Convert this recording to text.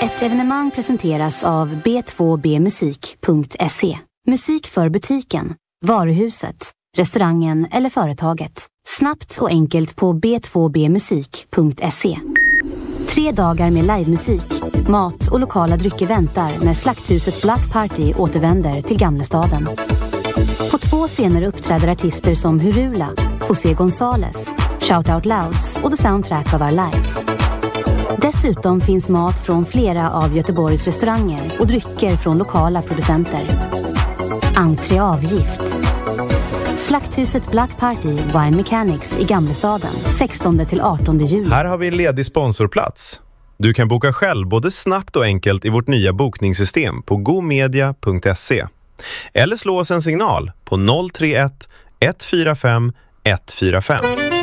Ett evenemang presenteras av b2bmusik.se. Musik för butiken, varuhuset, restaurangen eller företaget. Snabbt och enkelt på b2bmusik.se. 3 dagar med livemusik, mat och lokala drycker väntar när Slakthuset Black Party återvänder till Gamlestaden. På 2 scener uppträder artister som Hurula, José González, Shout Out Louds och The Soundtrack of Our Lives. Dessutom finns mat från flera av Göteborgs restauranger och drycker från lokala producenter. Entréavgift. Slakthuset Black Party Wine Mechanics i Gamlestaden 16-18 juli. Här har vi en ledig sponsorplats. Du kan boka själv både snabbt och enkelt i vårt nya bokningssystem på gomedia.se. Eller slå oss en signal på 031 145 145.